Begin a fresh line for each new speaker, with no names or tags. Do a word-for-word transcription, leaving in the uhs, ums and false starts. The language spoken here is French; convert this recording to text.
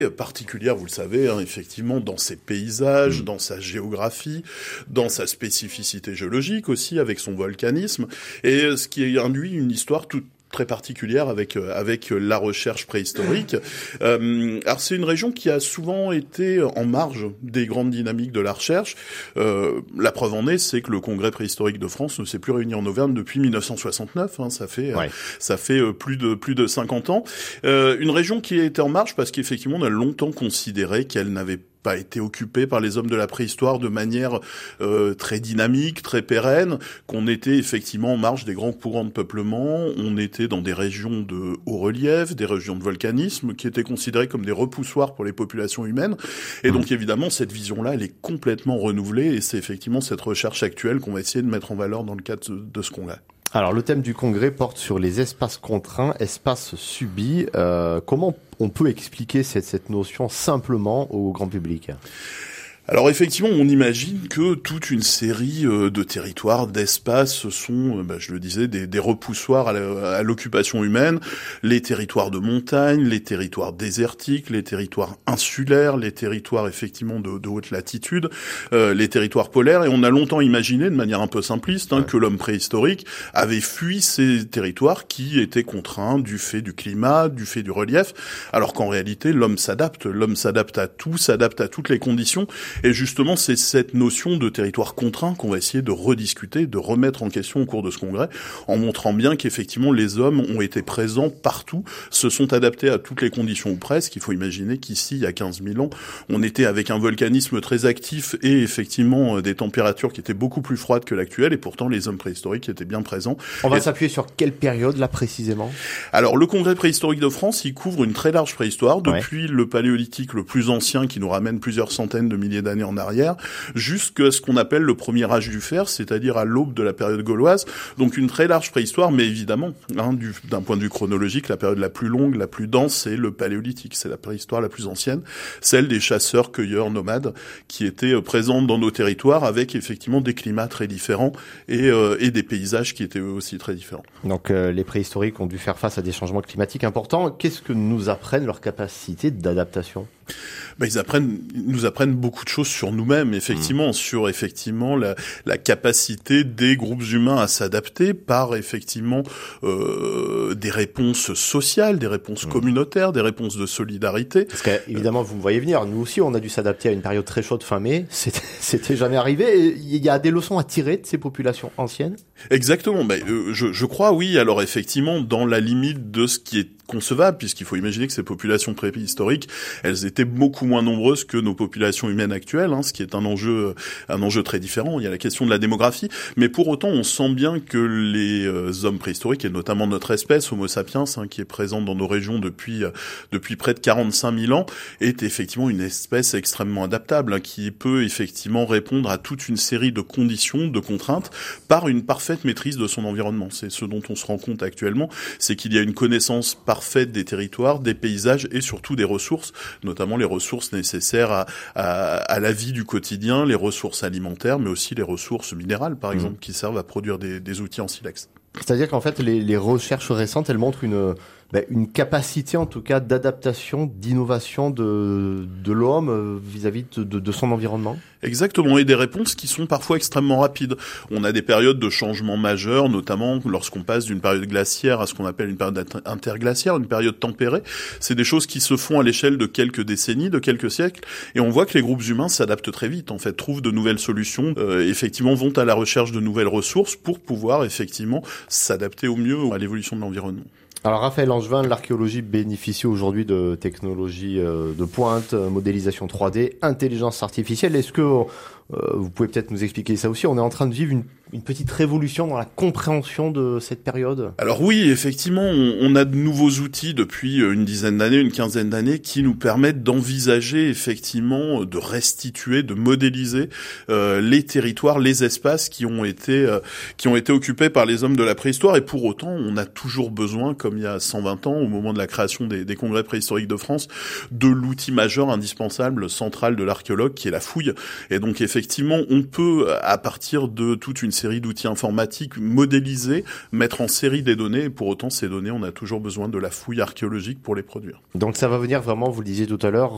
particulière, vous le savez, hein, effectivement, dans ses paysages,
mmh.
dans sa géographie, dans sa spécificité géologique aussi, avec son volcanisme, et ce qui induit une histoire toute très particulière avec euh, avec la recherche préhistorique. Euh, alors c'est une région qui a souvent été en marge des grandes dynamiques de la recherche. Euh, la preuve en est, c'est que le Congrès préhistorique de France ne s'est plus réuni en Auvergne depuis mille neuf cent soixante-neuf. Hein, ça fait
ouais.
euh, ça fait euh, plus de plus de cinquante ans. Euh, une région qui a été en marge parce qu'effectivement on a longtemps considéré qu'elle n'avait pas été occupée par les hommes de la préhistoire de manière euh, très dynamique, très pérenne, qu'on était effectivement en marge des grands courants de peuplement, on était dans des régions de haut relief, des régions de volcanisme, qui étaient considérées comme des repoussoirs pour les populations humaines. Et mmh. donc évidemment, cette vision-là, elle est complètement renouvelée, et c'est effectivement cette recherche actuelle qu'on va essayer de mettre en valeur dans le cadre de, de ce congrès.
Alors, le thème du congrès porte sur les espaces contraints, espaces subis. Euh, comment on peut expliquer cette, cette notion simplement au grand public ?
Alors effectivement, on imagine que toute une série de territoires, d'espaces sont, bah, je le disais, des, des repoussoirs à l'occupation humaine, les territoires de montagne, les territoires désertiques, les territoires insulaires, les territoires effectivement de, de haute latitude, euh, les territoires polaires, et on a longtemps imaginé, de manière un peu simpliste, hein, ouais. que l'homme préhistorique avait fui ces territoires qui étaient contraints du fait du climat, du fait du relief, alors qu'en réalité, l'homme s'adapte, l'homme s'adapte à tout, s'adapte à toutes les conditions. Et justement, c'est cette notion de territoire contraint qu'on va essayer de rediscuter, de remettre en question au cours de ce congrès, en montrant bien qu'effectivement les hommes ont été présents partout, se sont adaptés à toutes les conditions ou presque. Il faut imaginer qu'ici, il y a quinze mille ans, on était avec un volcanisme très actif et effectivement des températures qui étaient beaucoup plus froides que l'actuelle, et pourtant les hommes préhistoriques étaient bien présents.
On va
et...
s'appuyer sur quelle période là précisément ?
Alors le congrès préhistorique de France, il couvre une très large préhistoire, depuis ouais. le paléolithique le plus ancien qui nous ramène plusieurs centaines de milliers d'années en arrière, jusqu'à ce qu'on appelle le premier âge du fer, c'est-à-dire à l'aube de la période gauloise. Donc une très large préhistoire, mais évidemment, hein, du, d'un point de vue chronologique, la période la plus longue, la plus dense, c'est le paléolithique, c'est la préhistoire la plus ancienne, celle des chasseurs, cueilleurs, nomades, qui étaient euh, présents dans nos territoires, avec effectivement des climats très différents et, euh, et des paysages qui étaient eux aussi très différents.
Donc euh, les préhistoriques ont dû faire face à des changements climatiques importants. Qu'est-ce que nous apprennent leurs capacités d'adaptation ?
Ben, ils apprennent, ils nous apprennent beaucoup de choses sur nous-mêmes, effectivement, mmh. sur effectivement la, la capacité des groupes humains à s'adapter par effectivement euh, des réponses sociales, des réponses mmh. communautaires, des réponses de solidarité.
Parce que évidemment, vous me voyez venir. Nous aussi, on a dû s'adapter à une période très chaude fin mai. C'était, c'était jamais arrivé. Et il y a des leçons à tirer de ces populations anciennes.
Exactement. Ben, euh, je, je crois, oui. Alors effectivement, dans la limite de ce qui est concevable, puisqu'il faut imaginer que ces populations préhistoriques, elles étaient beaucoup moins nombreuses que nos populations humaines actuelles, hein, ce qui est un enjeu, un enjeu très différent. Il y a la question de la démographie, mais pour autant, on sent bien que les euh, hommes préhistoriques, et notamment notre espèce, Homo sapiens, hein, qui est présente dans nos régions depuis euh, depuis près de quarante-cinq mille ans, est effectivement une espèce extrêmement adaptable, hein, qui peut effectivement répondre à toute une série de conditions, de contraintes, par une parfaite maîtrise de son environnement. C'est ce dont on se rend compte actuellement, c'est qu'il y a une connaissance parfaite parfaite des territoires, des paysages et surtout des ressources, notamment les ressources nécessaires à, à, à la vie du quotidien, les ressources alimentaires, mais aussi les ressources minérales, par mmh. exemple, qui servent à produire des, des outils en silex.
C'est-à-dire qu'en fait, les, les recherches récentes, elles montrent une, ben, une capacité, en tout cas, d'adaptation, d'innovation de, de l'homme vis-à-vis de, de, de son environnement.
Exactement, et des réponses qui sont parfois extrêmement rapides. On a des périodes de changement majeurs, notamment lorsqu'on passe d'une période glaciaire à ce qu'on appelle une période interglaciaire, une période tempérée. C'est des choses qui se font à l'échelle de quelques décennies, de quelques siècles, et on voit que les groupes humains s'adaptent très vite, en fait, trouvent de nouvelles solutions, euh, effectivement vont à la recherche de nouvelles ressources pour pouvoir, effectivement, s'adapter au mieux à l'évolution de l'environnement.
Alors Raphaël Langevin, l'archéologie bénéficie aujourd'hui de technologies de pointe, modélisation trois D, intelligence artificielle. Est-ce que euh, vous pouvez peut-être nous expliquer ça aussi ? On est en train de vivre une, une petite révolution dans la compréhension de cette période.
Alors oui, effectivement, on, on a de nouveaux outils depuis une dizaine d'années, une quinzaine d'années, qui nous permettent d'envisager effectivement, de restituer, de modéliser euh, les territoires, les espaces qui ont été euh, qui ont été occupés par les hommes de la préhistoire. Et pour autant, on a toujours besoin, comme il y a cent vingt ans, au moment de la création des, des congrès préhistoriques de France, de l'outil majeur, indispensable, central de l'archéologue, qui est la fouille. Et donc effectivement, on peut, à partir de toute une série d'outils informatiques, modéliser, mettre en série des données, et pour autant, ces données, on a toujours besoin de la fouille archéologique pour les produire.
Donc ça va venir vraiment, vous le disiez tout à l'heure,